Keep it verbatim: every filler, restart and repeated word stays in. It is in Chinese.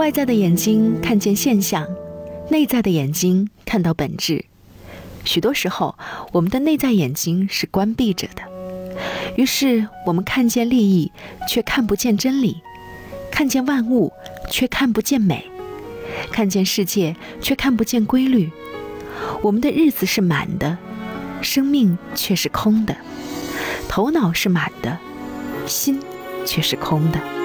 外在的眼睛看见现象，内在的眼睛看到本质。许多时候，我们的内在眼睛是关闭着的，于是我们看见利益，却看不见真理；看见万物，却看不见美；看见世界，却看不见规律。我们的日子是满的，生命却是空的；头脑是满的，心却是空的。